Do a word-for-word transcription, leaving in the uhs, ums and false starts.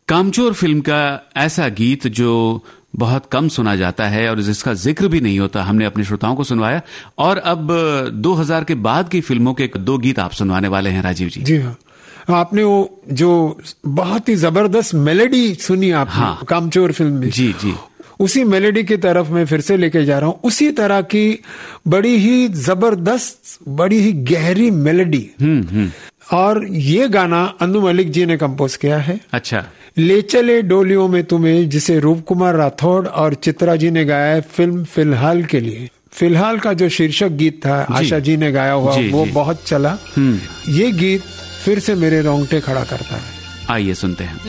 कामचोर फिल्म का ऐसा गीत जो बहुत कम सुना जाता है और जिसका जिक्र भी नहीं होता, हमने अपने श्रोताओं को सुनवाया। और अब दो हज़ार के बाद की फिल्मों के दो गीत आप सुनवाने वाले हैं राजीव जी। जी हाँ, आपने वो जो बहुत ही जबरदस्त मेलोडी सुनी आपने, हाँ, कामचोर फिल्म में, जी जी, उसी मेलोडी की तरफ मैं फिर से लेके जा रहा हूँ। उसी तरह की बड़ी ही जबरदस्त, बड़ी ही गहरी मेलोडी। हम्म हम्म और ये गाना अन्नू मलिक जी ने कंपोज किया है। अच्छा। ले चले डोलियों में तुम्हें, जिसे रूप कुमार राठौड़ और चित्रा जी ने गाया है फिल्म फिलहाल के लिए। फिलहाल का जो शीर्षक गीत था आशा जी ने गाया हुआ, वो जी। बहुत चला। ये गीत फिर से मेरे रोंगटे खड़ा करता है। आइए सुनते हैं।